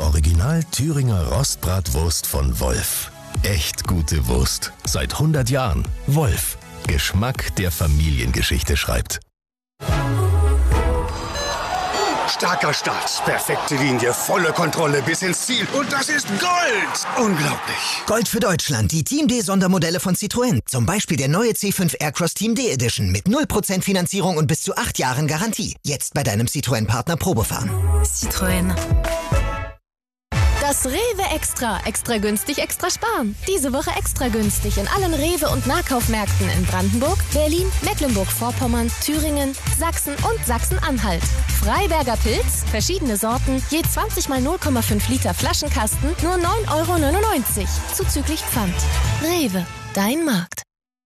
Original Thüringer Rostbratwurst von Wolf. Echt gute Wurst. Seit 100 Jahren. Wolf. Geschmack, der Familiengeschichte schreibt. Starker Start, perfekte Linie, volle Kontrolle bis ins Ziel. Und das ist Gold! Unglaublich. Gold für Deutschland, die Team D-Sondermodelle von Citroën. Zum Beispiel der neue C5 Aircross Team D Edition mit 0% Finanzierung und bis zu 8 Jahren Garantie. Jetzt bei deinem Citroën-Partner Probefahren. Citroën. Das Rewe Extra. Extra günstig, extra sparen. Diese Woche extra günstig in allen Rewe- und Nahkaufmärkten in Brandenburg, Berlin, Mecklenburg-Vorpommern, Thüringen, Sachsen und Sachsen-Anhalt. Freiberger Pilz, verschiedene Sorten, je 20 mal 0,5 Liter Flaschenkasten, nur 9,99 € zuzüglich Pfand. Rewe, dein Markt.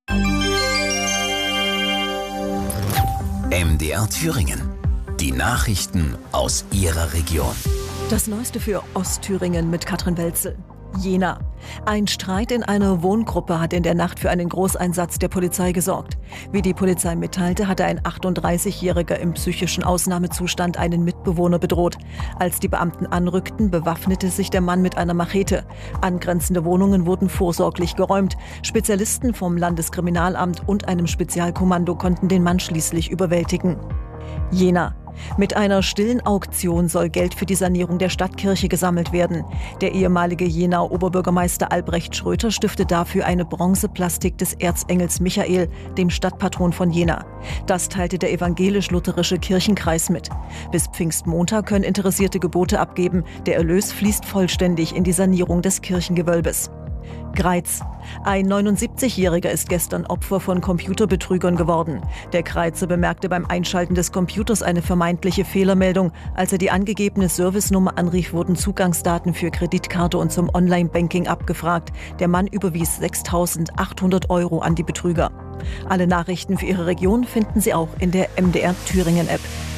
MDR Thüringen. Die Nachrichten aus Ihrer Region. Das Neueste für Ostthüringen mit Katrin Welzel. Jena. Ein Streit in einer Wohngruppe hat in der Nacht für einen Großeinsatz der Polizei gesorgt. Wie die Polizei mitteilte, hatte ein 38-Jähriger im psychischen Ausnahmezustand einen Mitbewohner bedroht. Als die Beamten anrückten, bewaffnete sich der Mann mit einer Machete. Angrenzende Wohnungen wurden vorsorglich geräumt. Spezialisten vom Landeskriminalamt und einem Spezialkommando konnten den Mann schließlich überwältigen. Jena. Mit einer stillen Auktion soll Geld für die Sanierung der Stadtkirche gesammelt werden. Der ehemalige Jenaer Oberbürgermeister Albrecht Schröter stiftet dafür eine Bronzeplastik des Erzengels Michael, dem Stadtpatron von Jena. Das teilte der evangelisch-lutherische Kirchenkreis mit. Bis Pfingstmontag können Interessierte Gebote abgeben. Der Erlös fließt vollständig in die Sanierung des Kirchengewölbes. Greiz. Ein 79-Jähriger ist gestern Opfer von Computerbetrügern geworden. Der Greizer bemerkte beim Einschalten des Computers eine vermeintliche Fehlermeldung. Als er die angegebene Servicenummer anrief, wurden Zugangsdaten für Kreditkarte und zum Online-Banking abgefragt. Der Mann überwies 6.800 € an die Betrüger. Alle Nachrichten für Ihre Region finden Sie auch in der MDR Thüringen-App.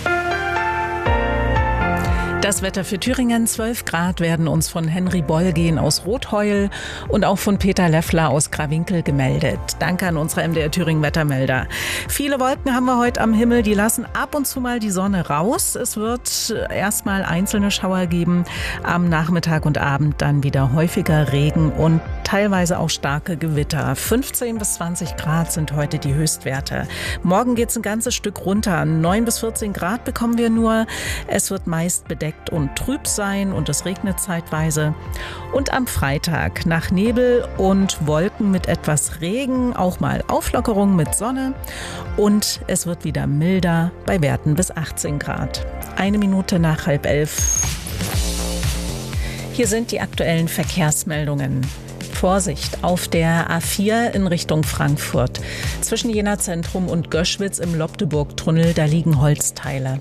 Das Wetter für Thüringen, 12 Grad, werden uns von Henry Bollgehen aus Rothheul und auch von Peter Leffler aus Krawinkel gemeldet. Danke an unsere MDR Thüringen Wettermelder. Viele Wolken haben wir heute am Himmel, die lassen ab und zu mal die Sonne raus. Es wird erstmal einzelne Schauer geben, am Nachmittag und Abend dann wieder häufiger Regen und teilweise auch starke Gewitter. 15 bis 20 Grad sind heute die Höchstwerte. Morgen geht es ein ganzes Stück runter. 9 bis 14 Grad bekommen wir nur. Es wird meist bedeckt und trüb sein und es regnet zeitweise. Und am Freitag nach Nebel und Wolken mit etwas Regen auch mal Auflockerung mit Sonne und es wird wieder milder bei Werten bis 18 Grad. 1 Minute nach 10:30. Hier sind die aktuellen Verkehrsmeldungen. Vorsicht auf der A4 in Richtung Frankfurt. Zwischen Jena Zentrum und Göschwitz im Lobdeburg-Tunnel, da liegen Holzteile.